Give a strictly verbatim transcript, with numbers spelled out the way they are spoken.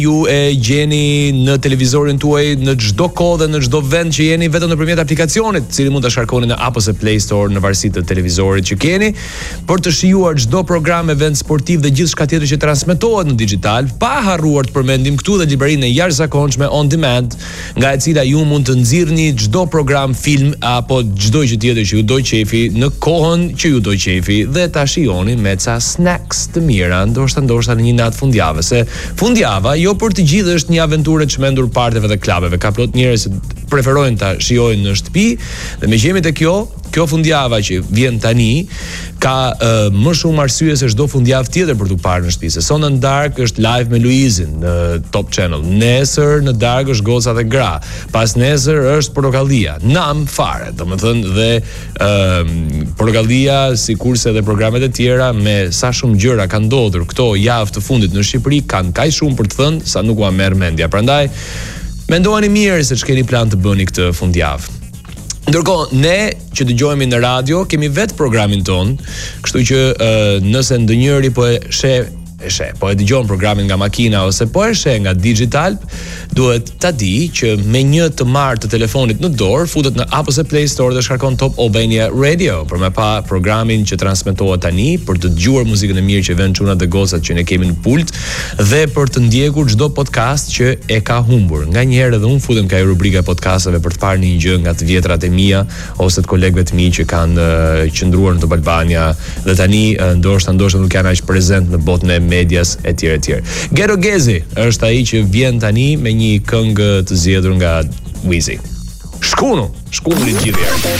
Ju e gjeni në televizorin tuaj në çdo kohë dhe në çdo vend që jeni vetëm nëpërmjet aplikacionit, i cili mund ta shkarkoni në App ose Play Store në varësi të televizorit që keni, për të shijuar çdo program, event sportiv dhe gjithçka tjetër që transmetohet në digital, pa harruar të përmendim këtu dhe librarinë e jashtëzakonshme On Demand, nga e cila ju mund të nxirrni çdo program, film apo çdo gjë tjetër që ju do qefi në kohën që ju do qefi dhe ta shijoni me ca snacks të mira, ndoshta ndoshta në një natë fundjavë, se fundjava jo për të gjithë është një aventurë të çmendur parteve dhe klubeve. Ka plot njerëz që preferojnë ta shijojnë në shtëpi dhe me qemi te kjo, kjo fundjava që vjen tani ka uh, më shumë arsye se çdo fundjavë tjetër për t'u parë në shtëpi. Se sonë në darkë është live me Luizin në Top Channel. Nesër në darkë është Goca dhe Gra. Pas nesër është Portokallia. Nam fare, domethënë dhe uh, Portokallia, sikurse edhe programet e tjera me sa shumë gjëra kanë ndodhur këto javë të fundit në Shqipëri, kanë kaq shumë për të thënë sa nuk ua merr mendja. Prandaj mendoani mirë se ç'keni plan të bëni këtë fundjavë. Ndërkohë, ne që dëgjohemi në radio, kemi vetë programin ton, kështu që uh, nëse ndonjëri po e sheh e sheh, po e dëgjon programin nga makina ose po e sheh nga digital, duhet ta di që me një të marrë të telefonit në dorë, futet në App ose Play Store dhe shkarkon Top Albania Radio për me pa programin që transmetohet tani, për të dëgjuar muzikën e mirë që vën çunat dhe gocat që ne kemi në pult dhe për të ndjekur çdo podcast që e ka humbur. Nganjëherë edhe un futem ka rubrika e podcasteve për të parë një gjë nga të vjetrat e mia ose të kolegëve të mi që kanë uh, qëndruar në Top Albania dhe tani uh, ndoshta ndoshta nuk janë aq prezent në botën e medias e tjerë e tjerë. Gero Gezi është ai që vjen tani me një këngë të zgjedhur nga Wizi. Shkunu, shkunu i gjithë.